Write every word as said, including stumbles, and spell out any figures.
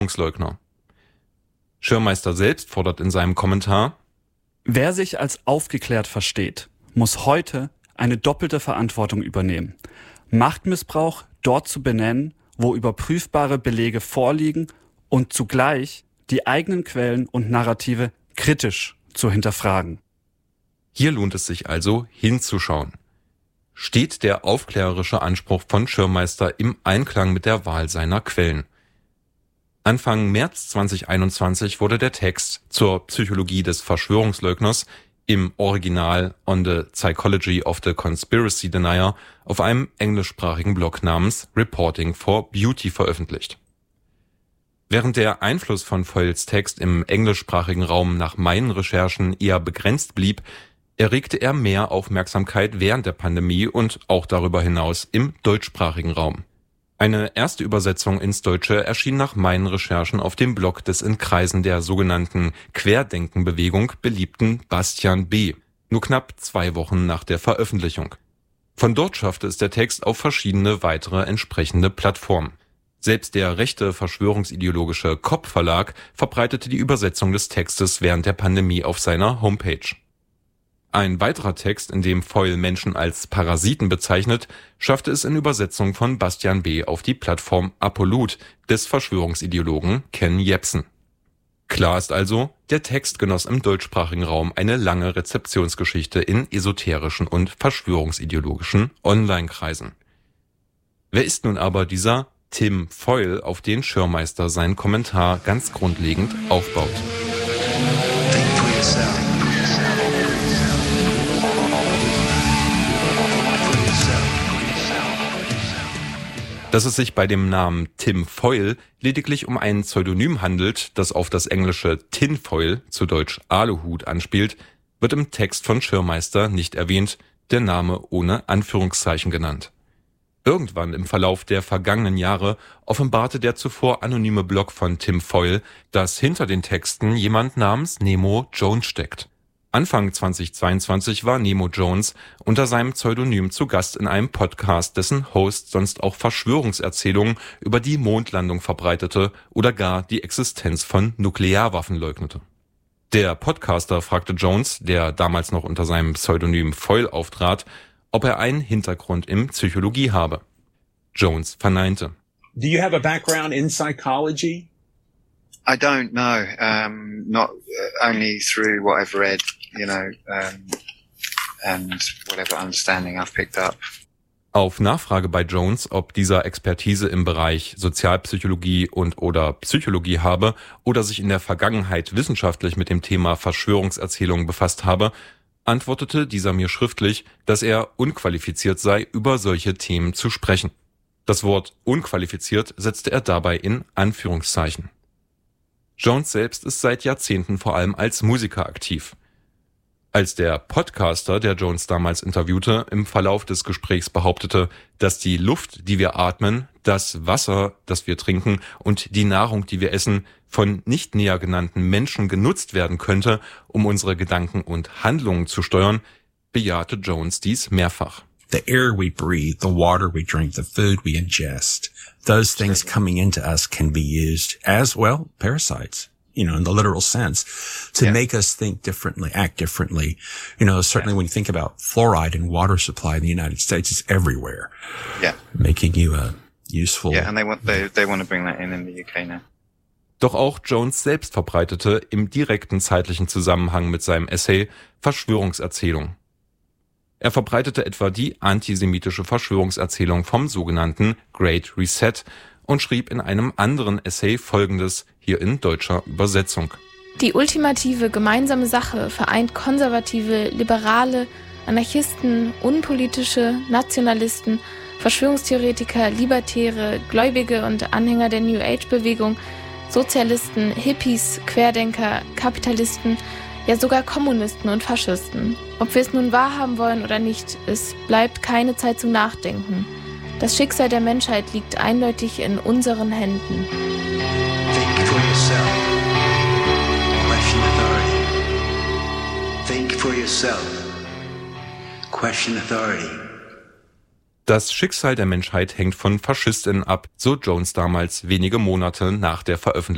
Verschwörungsleugner. Schirmeister selbst fordert in seinem Kommentar: Wer sich als aufgeklärt versteht, muss heute eine doppelte Verantwortung übernehmen. Machtmissbrauch dort zu benennen, wo überprüfbare Belege vorliegen, und zugleich die eigenen Quellen und Narrative kritisch zu hinterfragen. Hier lohnt es sich also, hinzuschauen. Steht der aufklärerische Anspruch von Schirmeister im Einklang mit der Wahl seiner Quellen? Anfang März zweitausendeinundzwanzig wurde der Text zur Psychologie des Verschwörungsleugners im Original On the Psychology of the Conspiracy Denier auf einem englischsprachigen Blog namens Reporting for Beauty veröffentlicht. Während der Einfluss von Foyles Text im englischsprachigen Raum nach meinen Recherchen eher begrenzt blieb, erregte er mehr Aufmerksamkeit während der Pandemie und auch darüber hinaus im deutschsprachigen Raum. Eine erste Übersetzung ins Deutsche erschien nach meinen Recherchen auf dem Blog des in Kreisen der sogenannten Querdenkenbewegung beliebten Bastian B., nur knapp zwei Wochen nach der Veröffentlichung. Von dort schaffte es der Text auf verschiedene weitere entsprechende Plattformen. Selbst der rechte verschwörungsideologische Kopp Verlag verbreitete die Übersetzung des Textes während der Pandemie auf seiner Homepage. Ein weiterer Text, in dem Foyle Menschen als Parasiten bezeichnet, schaffte es in Übersetzung von Bastian B. auf die Plattform Apollut des Verschwörungsideologen Ken Jebsen. Klar ist also, der Text genoss im deutschsprachigen Raum eine lange Rezeptionsgeschichte in esoterischen und verschwörungsideologischen Online-Kreisen. Wer ist nun aber dieser Tim Foyle, auf den Schirmeister seinen Kommentar ganz grundlegend aufbaut? Dass es sich bei dem Namen Tim Foyle lediglich um ein Pseudonym handelt, das auf das englische Tinfoil, zu Deutsch Aluhut, anspielt, wird im Text von Schirmeister nicht erwähnt, der Name ohne Anführungszeichen genannt. Irgendwann im Verlauf der vergangenen Jahre offenbarte der zuvor anonyme Blog von Tim Foyle, dass hinter den Texten jemand namens Nemo Jones steckt. Anfang zweitausendzweiundzwanzig war Nemo Jones unter seinem Pseudonym zu Gast in einem Podcast, dessen Host sonst auch Verschwörungserzählungen über die Mondlandung verbreitete oder gar die Existenz von Nuklearwaffen leugnete. Der Podcaster fragte Jones, der damals noch unter seinem Pseudonym Foyle auftrat, ob er einen Hintergrund in Psychologie habe. Jones verneinte. Do you have a background in psychology? I don't know. Um, not uh, only through what I've read, you know, um, and whatever understanding I've picked up. Auf Nachfrage bei Jones, ob dieser Expertise im Bereich Sozialpsychologie und oder Psychologie habe oder sich in der Vergangenheit wissenschaftlich mit dem Thema Verschwörungserzählungen befasst habe, antwortete dieser mir schriftlich, dass er unqualifiziert sei, über solche Themen zu sprechen. Das Wort unqualifiziert setzte er dabei in Anführungszeichen. Jones selbst ist seit Jahrzehnten vor allem als Musiker aktiv. Als der Podcaster, der Jones damals interviewte, im Verlauf des Gesprächs behauptete, dass die Luft, die wir atmen, das Wasser, das wir trinken und die Nahrung, die wir essen, von nicht näher genannten Menschen genutzt werden könnte, um unsere Gedanken und Handlungen zu steuern, bejahte Jones dies mehrfach. The air we breathe, the water we drink, the food we ingest, those things coming into us can be used as, well, parasites, you know, in the literal sense, to yeah. make us think differently, act differently. You know, certainly yeah. when you think about fluoride in water supply in the United States, it's everywhere. Yeah. Making you a useful... Yeah, and they want, they, they want to bring that in in the U K now. Doch auch Jones selbst verbreitete im direkten zeitlichen Zusammenhang mit seinem Essay Verschwörungserzählung. Er verbreitete etwa die antisemitische Verschwörungserzählung vom sogenannten Great Reset und schrieb in einem anderen Essay Folgendes, hier in deutscher Übersetzung. Die ultimative gemeinsame Sache vereint Konservative, Liberale, Anarchisten, unpolitische, Nationalisten, Verschwörungstheoretiker, Libertäre, Gläubige und Anhänger der New Age-Bewegung, Sozialisten, Hippies, Querdenker, Kapitalisten, ja sogar Kommunisten und Faschisten. Ob wir es nun wahrhaben wollen oder nicht, es bleibt keine Zeit zum Nachdenken. Das Schicksal der Menschheit liegt eindeutig in unseren Händen. Think for yourself. Question authority. Think for yourself. Question authority. Das Schicksal der Menschheit hängt von FaschistInnen ab, so Jones damals wenige Monate nach der Veröffentlichung